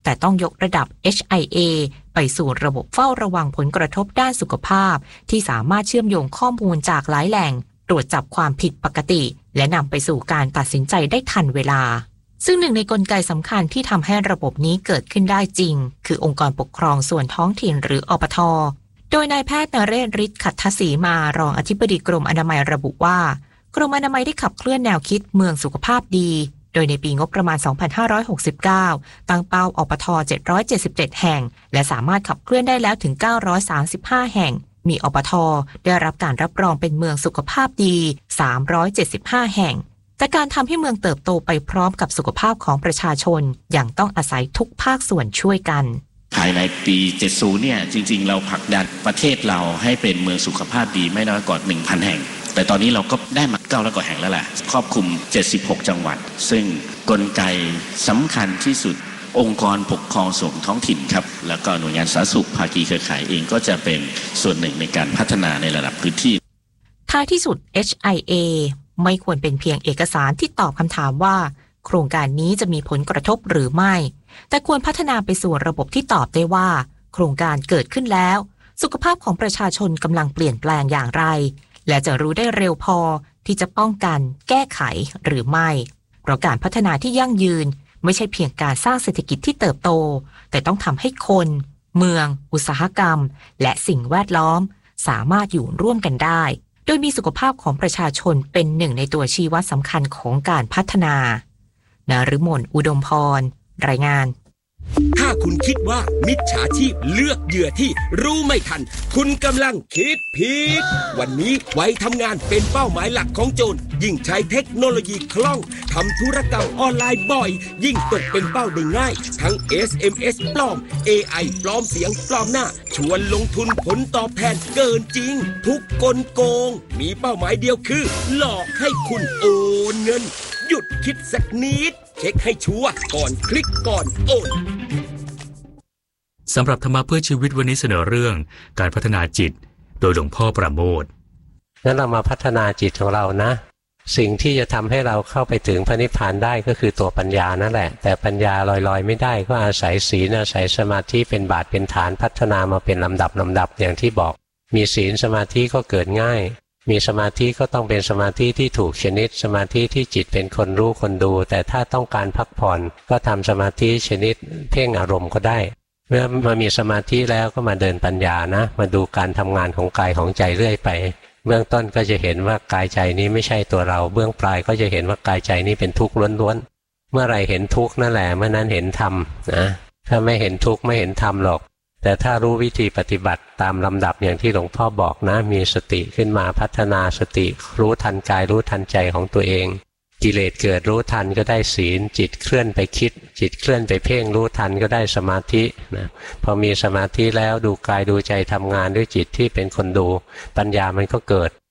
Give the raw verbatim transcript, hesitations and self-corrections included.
แต่ต้องยกระดับ เอช ไอ เอ ไปสู่ระบบเฝ้าระวังผลกระทบด้านสุขภาพที่สามารถเชื่อมโยงข้อมูลจากหลายแหล่งตรวจจับความผิดปกติและนำไปสู่การตัดสินใจได้ทันเวลาซึ่งหนึ่งในกลไกสำคัญที่ทำให้ระบบนี้เกิดขึ้นได้จริงคือองค์กรปกครองส่วนท้องถิ่นหรืออปท.โดยนายแพทย์นเรศฤทธิ์ขัตถศรีมารองอธิบดีกรมอนามัยระบุว่ากรมอนามัยได้ขับเคลื่อนแนวคิดเมืองสุขภาพดีโดยในปีงบประมาณ สองพันห้าร้อยหกสิบเก้า ตั้งเป้าอปท. เจ็ดร้อยเจ็ดสิบเจ็ด แห่งและสามารถขับเคลื่อนได้แล้วถึง เก้าร้อยสามสิบห้า แห่งมีอปท.ได้รับการรับรองเป็นเมืองสุขภาพดี สามร้อยเจ็ดสิบห้า แห่งแต่การทำให้เมืองเติบโตไปพร้อมกับสุขภาพของประชาชนอย่างต้องอาศัยทุกภาคส่วนช่วยกันภายในปี เจ็ดสิบ เนี่ยจริงๆเราผลักดันประเทศเราให้เป็นเมืองสุขภาพดีไม่น้อยกว่า หนึ่งพัน แห่งแต่ตอนนี้เราก็ได้มาเก้าร้อยกว่าแห่งแล้วแหละครอบคลุมเจ็ดสิบหกจังหวัดซึ่งกลไกสำคัญที่สุดองค์กรปกครองส่วนท้องถิ่นครับแล้วก็หน่วยงานสาธารณสุขภาคีเครือข่ายเองก็จะเป็นส่วนหนึ่งในการพัฒนาในระดับพื้นที่ท้ายที่สุด เอช ไอ เอ ไม่ควรเป็นเพียงเอกสารที่ตอบคำถามว่าโครงการนี้จะมีผลกระทบหรือไม่แต่ควรพัฒนาไปสู่ระบบที่ตอบได้ว่าโครงการเกิดขึ้นแล้วสุขภาพของประชาชนกำลังเปลี่ยนแปลงอย่างไรและจะรู้ได้เร็วพอที่จะป้องกันแก้ไขหรือไม่เพราะการพัฒนาที่ยั่งยืนไม่ใช่เพียงการสร้างเศรษฐกิจที่เติบโตแต่ต้องทำให้คนเมืองอุตสาหกรรมและสิ่งแวดล้อมสามารถอยู่ร่วมกันได้โดยมีสุขภาพของประชาชนเป็นหนึ่งในตัวชี้วัดสำคัญของการพัฒนานฤมลอุดมพรรายงานถ้าคุณคิดว่ามิจฉาชีพเลือกเหยื่อที่รู้ไม่ทันคุณกำลังคิดผิดวันนี้ไว้ทำงานเป็นเป้าหมายหลักของโจรยิ่งใช้เทคโนโลยีคล่องทำธุรกรรมออนไลน์บ่อยยิ่งตกเป็นเป้าได้ง่ายทั้ง เอส เอ็ม เอส ปลอม เอ ไอ ปลอมเสียงปลอมหน้าชวนลงทุนผลตอบแทนเกินจริงทุกกลโกงมีเป้าหมายเดียวคือหลอกให้คุณโอนเงินหยุดคิดสักนิดเช็คให้ชัวร์ก่อนคลิกก่อนโอนสำหรับธรรมะเพื่อชีวิตวันนี้เสนอเรื่องการพัฒนาจิตโดยหลวงพ่อประโมทงั้นเรามาพัฒนาจิตของเรานะสิ่งที่จะทำให้เราเข้าไปถึงพระนิพพานได้ก็คือตัวปัญญานั่นแหละแต่ปัญญาลอยๆไม่ได้ก็อาศัยศีลอาศัยสมาธิเป็นบาทเป็นฐานพัฒนามาเป็นลำดับลำดับอย่างที่บอกมีศีลสมาธิก็เกิดง่ายมีสมาธิก็ต้องเป็นสมาธิที่ถูกชนิดสมาธิที่จิตเป็นคนรู้คนดูแต่ถ้าต้องการพักผ่อนก็ทำสมาธิชนิดเพ่งอารมณ์ก็ได้เมื่อมามีสมาธิแล้วก็มาเดินปัญญานะมาดูการทำงานของกายของใจเรื่อยไปเบื้องต้นก็จะเห็นว่ากายใจนี้ไม่ใช่ตัวเราเบื้องปลายก็จะเห็นว่ากายใจนี้เป็นทุกข์ล้วนๆเมื่อไรเห็นทุกข์นั่นแหละเมื่อนั้นเห็นธรรมนะถ้าไม่เห็นทุกข์ไม่เห็นธรรมหรอกแต่ถ้ารู้วิธีปฏิบัติตามลำดับอย่างที่หลวงพ่อบอกนะมีสติขึ้นมาพัฒนาสติรู้ทันกายรู้ทันใจของตัวเองกิเลสเกิดรู้ทันก็ได้ศีลจิตเคลื่อนไปคิดจิตเคลื่อนไปเพ่งรู้ทันก็ได้สมาธินะพอมีสมาธิแล้วดูกายดูใจทำงานด้วยจิตที่เป็นคนดูปัญญามันก็เกิด